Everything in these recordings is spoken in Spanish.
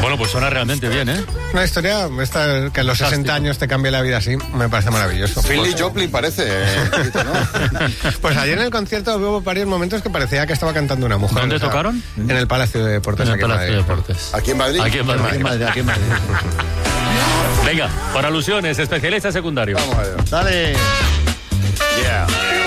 Bueno, pues suena realmente bien, ¿eh? Una historia que a los 60 años te cambie la vida así, me parece maravilloso. Philly Joplin parece, ¿no? Pues ayer en el concierto hubo varios momentos que parecía que estaba cantando una mujer. ¿Dónde tocaron? En el Palacio de Deportes. En el Palacio de Deportes. ¿Aquí en Madrid? Aquí en Madrid. Venga, por alusiones, especialista secundario. Vamos a ver. Dale. Yeah.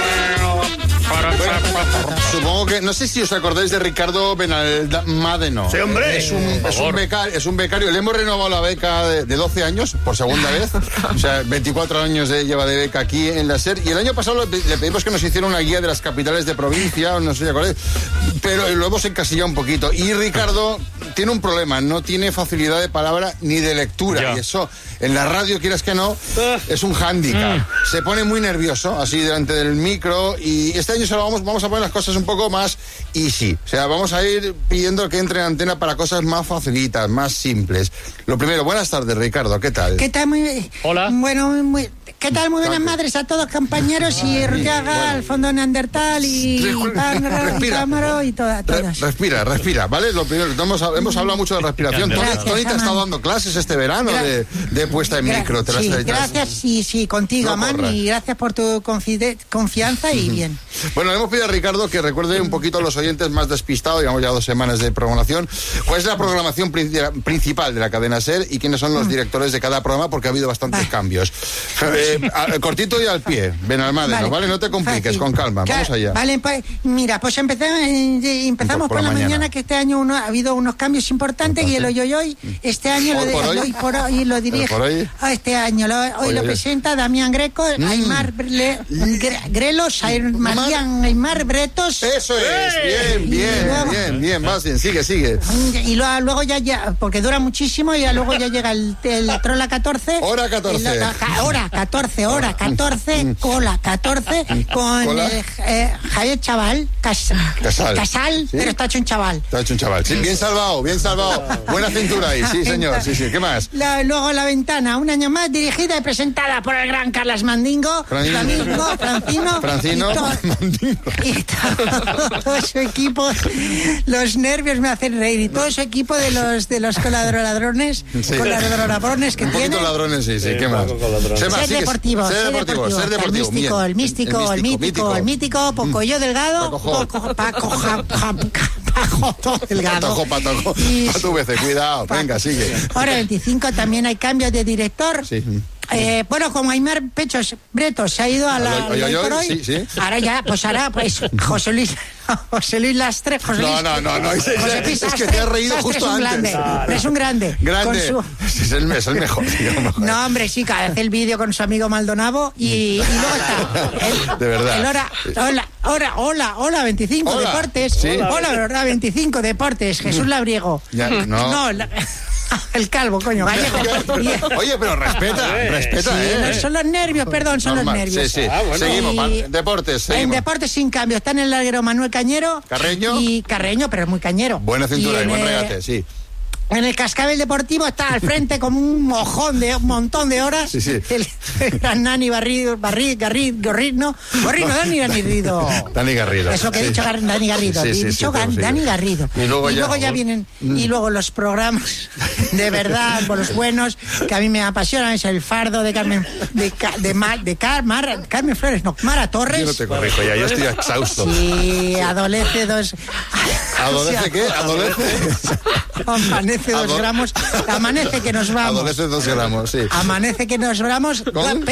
Supongo que, no sé si os acordáis de Ricardo Benalmádeno. Sí, hombre. Es un becario. Le hemos renovado la beca de 12 años por segunda vez. O sea, 24 años lleva de beca aquí en la SER. Y el año pasado le pedimos que nos hiciera una guía de las capitales de provincia, no sé si acordáis, pero lo hemos encasillado un poquito. Y Ricardo tiene un problema, no tiene facilidad de palabra ni de lectura. Ya. Y eso, en la radio, quieras que no, es un hándicap. Se pone muy nervioso, así delante del micro. Y este año vamos a poner las cosas un poco más easy. O sea, vamos a ir pidiendo que entre en antena para cosas más facilitas, más simples. Lo primero, buenas tardes, Ricardo, ¿qué tal? ¿Qué tal? Hola. Bueno, ¿qué tal? Muy buenas madres a todos, compañeros, y Ruyaga, al fondo Neandertal, y Cámaro, y todas. Respira, ¿vale? Lo primero, hemos hablado mucho de respiración. Gracias, Tony te ha estado dando clases este verano de puesta en micro. Sí, gracias, sí, contigo, No Amán, corras. y gracias por tu confianza, y bien. Bueno, le hemos pedido a Ricardo que recuerde un poquito a los oyentes más despistados, llevamos ya 2 semanas de programación, cuál es la programación principal de la cadena SER y quiénes son los directores de cada programa, porque ha habido bastantes cambios. Cortito y al pie, Benalmádeno, ¿vale? No te compliques, Fácil. con calma, vamos allá. Vale, mira, pues empezamos por la mañana, que este año ha habido unos cambios importantes. Y el hoy, este año hoy lo dirige. Este año hoy lo presenta Damián Greco, Aymar Grelos, Aymar Bretos. Eso es, bien, vas bien, sigue. Y luego ya, porque dura muchísimo, y luego ya llega el Trola 14. Hora 14. Hora 14, cola 14, con Javier Casal, ¿sí? Pero está hecho un chaval. Sí, bien salvado. Buena cintura ahí, sí, señor. Sí, ¿qué más? Luego La Ventana, un año más, dirigida y presentada por el gran Carlas Mandingo, Francino, y todo su equipo. Los nervios me hacen reír, y todo su equipo de los coladroladrones, que un tiene. poquito ladrones, sí, ¿qué más? Ser deportivo. El mítico, Pocoyo Delgado, Paco Delgado. Patojo, a tu vez, cuidado, venga, sigue. Hora 25 también hay cambios de director. Sí. Bueno, como Aymar Bretos se ha ido a la por hoy, sí. Ahora José Luis Lastre. No, es que te has reído justo antes. Es un grande. Es el mejor, digamos. No, hombre, sí, que hace el vídeo con su amigo Maldonado, y luego está de verdad. Hola 25 Hola. Deportes. Sí. Hola 25 Deportes. Jesús Labriego. El calvo, coño, gallego. Oye, pero respeta, Son los nervios, son los nervios. Sí. Seguimos, Deportes, En Deportes sin cambio, está en el larguero Manuel Cañero. Carreño, pero es muy cañero. Buena cintura y buen regate, sí. En el Cascabel Deportivo está al frente con un mojón de un montón de horas. Sí. El gran Dani Garrido. Dani Garrido. Es lo que he dicho, Dani Garrido. Dani Garrido. Y luego ya vienen, y luego los programas de verdad, por los buenos, que a mí me apasionan, es El Fardo de Carmen Flores, Mara Torres. Yo no te corrijo ya, yo estoy exhausto. Sí, adolece dos. ¿Adolece qué? Amanece 2 gramos. Amanece que nos vamos. Adolece 2 gramos, sí. Amanece que nos vamos.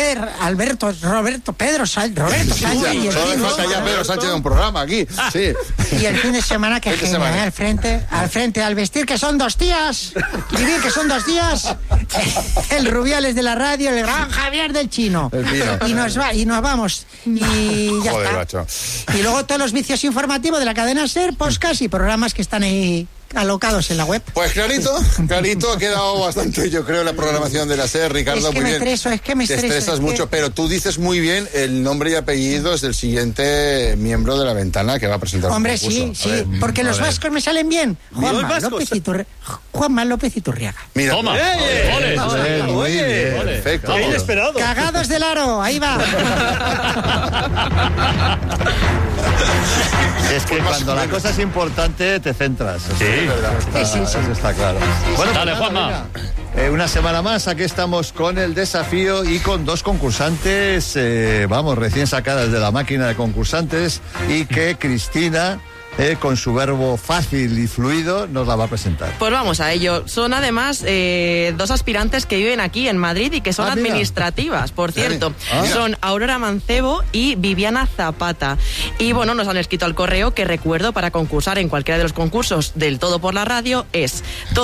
Pedro Sánchez. Solo me falta ya Pedro Sánchez de un programa aquí. Sí. Y el fin de semana, que genial, al frente, al vestir, que son 2 días. Vivir, que son 2 días. El Rubiales de la radio, el gran Javier del Chino. Y nos vamos. Y ya está. Macho. Y luego todos los vicios informativos de la cadena SER, podcast y programas que están ahí alocados en la web. Pues clarito, ha quedado bastante, yo creo, la programación de la SER, Ricardo. Es que muy me bien. estreso, Te estresas mucho, pero tú dices muy bien el nombre y apellidos del siguiente miembro de La Ventana que va a presentar. Hombre, sí, porque los vascos me salen bien. Juanma López Iturriaga. Mira. Toma. Muy bien. Perfecto. Qué inesperado. Cagados del aro, ahí va. Es que cuando la cosa es importante te centras. Sí, es verdad. Eso está claro. Bueno, dale, pues Juanma. Una semana más, aquí estamos con el desafío y con dos concursantes, recién sacadas de la máquina de concursantes, y que Cristina, con su verbo fácil y fluido, nos la va a presentar. Pues vamos a ello. Son además dos aspirantes que viven aquí en Madrid y que son administrativas, por cierto. Son Aurora Mancebo y Viviana Zapata. Y bueno, nos han escrito al correo que recuerdo para concursar en cualquiera de los concursos del Todo por la Radio es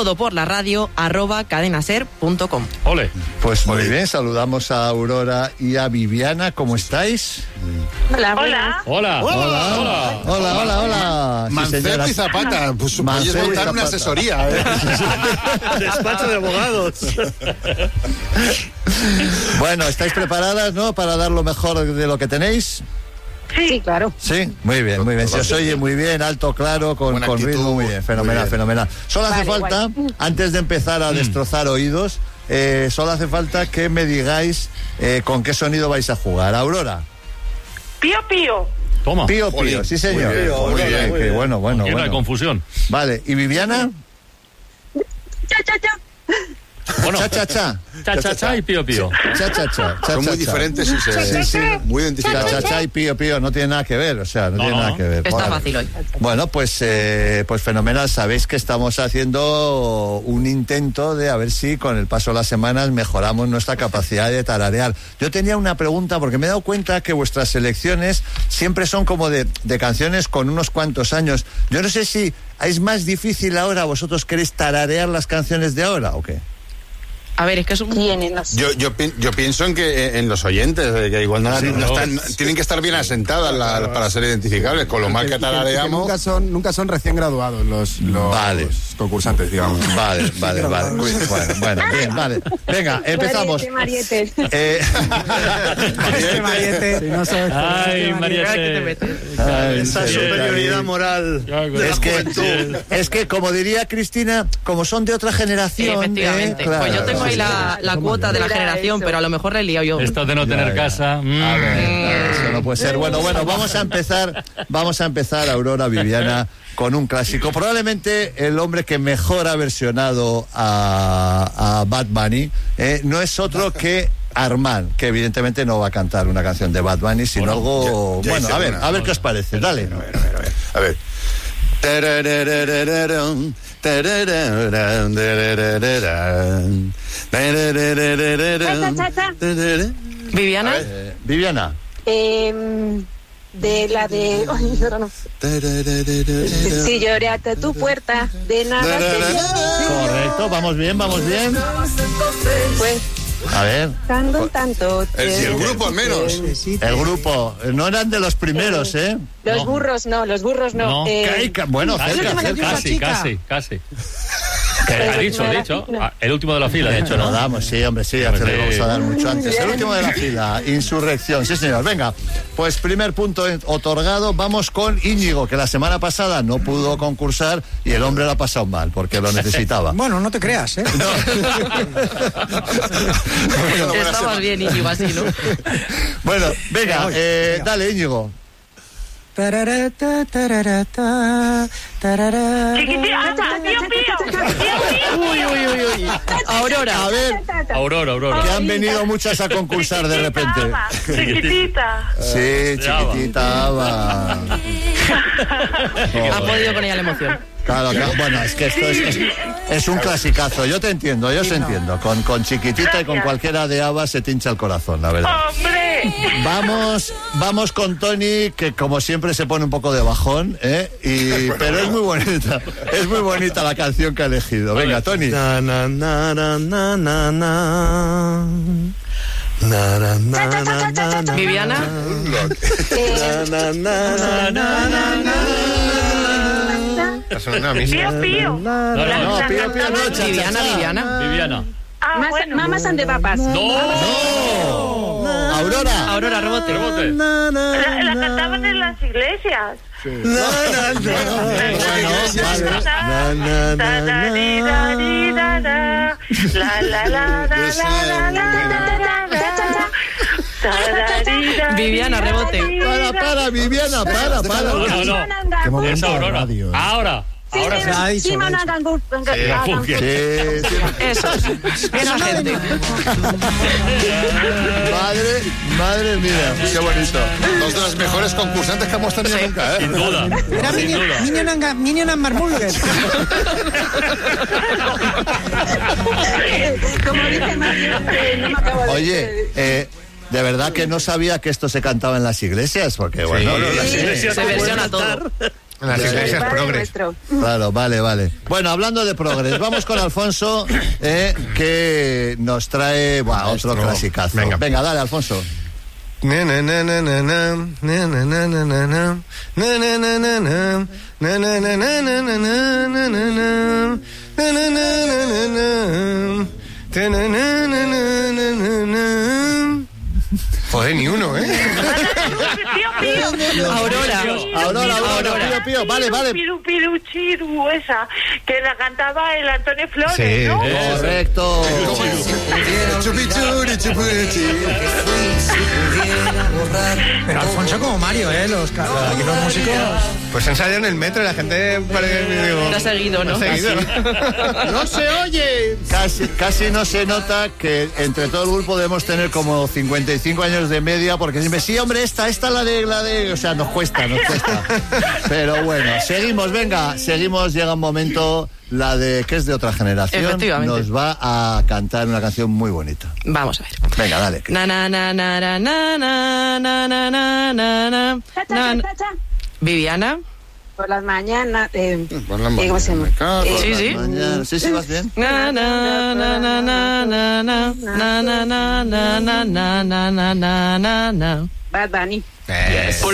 todoporlaradio@cadenaser.com. Ole. Pues muy bien, saludamos a Aurora y a Viviana. ¿Cómo estáis? Hola. Hola. Hola. Hola. Mancebo y Zapata, pues podéis montar una asesoría. Despacho de abogados. Bueno, ¿estáis preparadas, no? Para dar lo mejor de lo que tenéis. Sí, claro. Sí, muy bien. Se os oye muy bien, alto, claro, con ritmo, muy bien. Fenomenal. Solo hace falta, antes de empezar a destrozar oídos, solo hace falta que me digáis con qué sonido vais a jugar. Aurora. Pío, pío. Toma. Pío, sí señor. Muy bien. Qué bueno. Llena de confusión. Vale, ¿y Viviana? Cha, cha, cha. Bueno, Cha cha y pío pío. Cha. Son muy diferentes y Sí. muy identificados. Cha y pío no tiene nada que ver, tiene nada que ver. Está fácil hoy. Bueno, pues fenomenal. Sabéis que estamos haciendo un intento de a ver si con el paso de las semanas mejoramos nuestra capacidad de tararear. Yo tenía una pregunta porque me he dado cuenta que vuestras selecciones siempre son como de canciones con unos cuantos años. Yo no sé si es más difícil ahora, ¿vosotros queréis tararear las canciones de ahora o qué? A ver, es que es un... Yo pienso en que en los oyentes, que igual no están, tienen que estar bien asentadas para ser identificables, con lo mal que tarareamos. Nunca son recién graduados los concursantes, digamos. Vale. Bueno, bien, vale. Venga, empezamos. Mariette. Mariette. Si no sabes Ay, Mariette. Esa superioridad moral. Es que, como diría Cristina, como son de otra generación. Efectivamente. Claro. Pues yo tengo ahí la cuota de la generación, pero a lo mejor la he liado yo. Esto de no tener casa. A ver, eso no puede ser. Bueno, vamos a empezar, Aurora, Viviana, con un clásico. Probablemente el hombre que mejor ha versionado a Bad Bunny no es otro que Armand, que evidentemente no va a cantar una canción de Bad Bunny, sino algo... Bueno, a ver qué os parece. Dale. A ver. Viviana. Viviana. De la de... Ay, ahora no. Si lloré hasta tu puerta, de nada Correcto, vamos bien. Pues... A ver. Tanto. El grupo al menos. El grupo. No eran de los primeros, ¿eh? Los burros no. Bueno, Casi. Ha dicho. El último de la fila, de hecho, Lo ¿no? damos, sí, hombre, sí, ya te lo vamos a dar mucho antes. El último de la fila, Insurrección, sí señor. Venga, pues primer punto otorgado, vamos con Íñigo, que la semana pasada no pudo concursar y el hombre lo ha pasado mal, porque lo necesitaba. Bueno, no te creas, ¿eh? Estabas bien, Íñigo, así, ¿no? Bueno, venga, dale, Íñigo. Uy. Aurora. A ver, Aurora. que han venido muchas a concursar de repente. Chiquitita. Sí, chiquitita, va. Ha podido poner ya la emoción. Claro, bueno, es que esto es un clasicazo. Yo te entiendo, Con Chiquitita y con cualquiera de Ava se te hincha el corazón, la verdad. ¡Hombre! Vamos con Tony, que como siempre se pone un poco de bajón, pero es muy bonita la canción que ha elegido. Venga, Tony. Viviana. Pío. No, Pío, no, Viviana. Mamas and the Papas. ¡No! Aurora, rebote. La cantaban en las iglesias. Viviana, rebote. Para, Viviana, para. No. Es Aurora. Ahora sí. Sí, Eso. Esa gente. Madre mía, qué bonito. Dos de las mejores concursantes que hemos tenido nunca, ¿eh? Sin duda. Era Minion and Marmulger. Como dice Mario, no me acabo de... Oye, de verdad que no sabía que esto se cantaba en las iglesias, porque bueno, las iglesias se versiona todo. En las iglesias progres. Claro, vale. Bueno, hablando de progres, vamos con Alfonso, que nos trae otro clasicazo. Venga, dale, Alfonso. Joder, ni uno, ¿eh? Aurora. Pío. Vale. Piru, chiru, esa, que la cantaba el Antonio Flores, sí, ¿no? Correcto. Pero Alfonso como Mario, los músicos. Pues ensayan en el metro y la gente Te ha seguido, ¿no? ¡No se oye! Casi no se nota que entre todo el grupo debemos tener como 55 años de media, porque siempre, sí, hombre, esta la de, o sea, nos cuesta. Pero bueno, seguimos, llega un momento, la de, que es de otra generación, efectivamente, nos va a cantar una canción muy bonita. Vamos a ver. Venga, dale. Viviana. Por las mañanas. Por las mañanas. ¿Cómo se llama? Sí, vas bien. Bad Bunny. Yes.